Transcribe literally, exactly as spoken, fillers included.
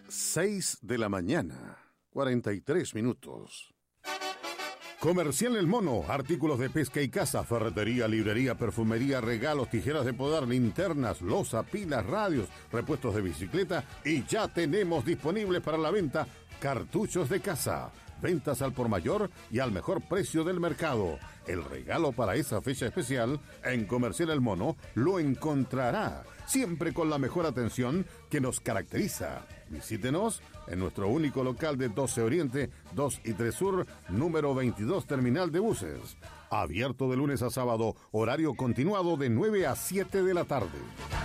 seis de la mañana, cuarenta y tres minutos. Comercial El Mono, artículos de pesca y caza, ferretería, librería, perfumería, regalos, tijeras de podar, linternas, loza, pilas, radios, repuestos de bicicleta y ya tenemos disponibles para la venta cartuchos de caza. Ventas al por mayor y al mejor precio del mercado. El regalo para esa fecha especial en Comercial El Mono lo encontrará, siempre con la mejor atención que nos caracteriza. Visítenos en nuestro único local de doce Oriente, dos y tres Sur, número veintidós, Terminal de Buses. Abierto de lunes a sábado, horario continuado de nueve a siete de la tarde.